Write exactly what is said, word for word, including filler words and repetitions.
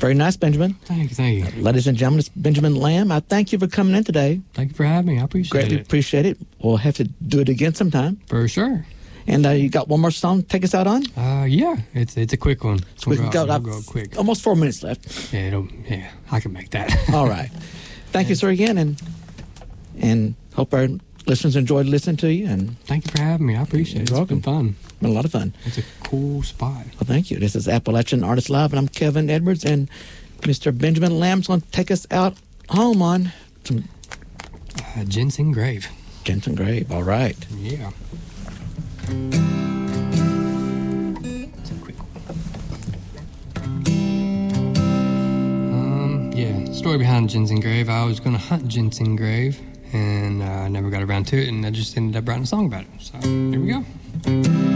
Very nice, Benjamin. Thank you, thank you. Uh, ladies and gentlemen, it's Benjamin Lamb. I thank you for coming in today. Thank you for having me. I appreciate Greatly it. appreciate it. We'll have to do it again sometime. For sure. And uh, you got one more song to take us out on? Uh, yeah, it's it's a quick one. So we We'll can go, go, we'll go quick. Almost four minutes left. Yeah, it'll, yeah, I can make that. All right. Thank you, sir, again, and and hope our listeners enjoyed listening to you. And thank you for having me. I appreciate it. You're It's been fun. been a lot of fun. It's a cool spot. Well, thank you. This is Appalachian Artists Live, and I'm Kevin Edwards, and Mister Benjamin Lamb's going to take us out home on some Uh, Ginseng Grave. Ginseng Grave. All right. Yeah. It's a quick one. Um, yeah, story behind Ginseng Grave. I was going to hunt Ginseng Grave, and I uh, never got around to it, and I just ended up writing a song about it. So, here we go.